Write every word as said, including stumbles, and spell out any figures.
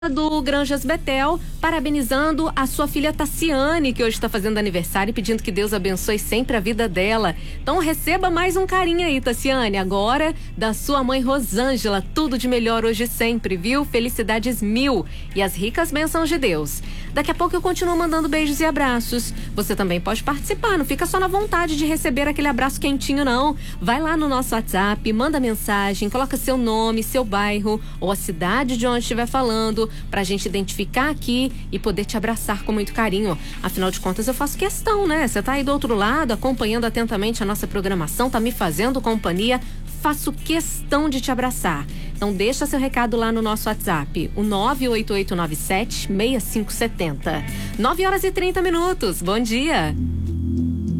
do Granjas Betel, parabenizando a sua filha Tassiane, que hoje está fazendo aniversário, e pedindo que Deus abençoe sempre a vida dela. Então receba mais um carinho aí, Tassiane, agora da sua mãe Rosângela. Tudo de melhor hoje e sempre, viu? Felicidades mil e as ricas bênçãos de Deus. Daqui a pouco eu continuo mandando beijos e abraços. Você também pode participar, não fica só na vontade de receber aquele abraço quentinho, não. Vai lá no nosso WhatsApp, manda mensagem, coloca seu nome, seu bairro ou a cidade de onde estiver falando, pra gente identificar aqui e poder te abraçar com muito carinho. Afinal de contas, eu faço questão, né? Você tá aí do outro lado, acompanhando atentamente a nossa programação, tá me fazendo companhia, faço questão de te abraçar. Então deixa seu recado lá no nosso WhatsApp, o nove oito oito nove sete seis cinco sete zero. nove horas e trinta minutos. Bom dia.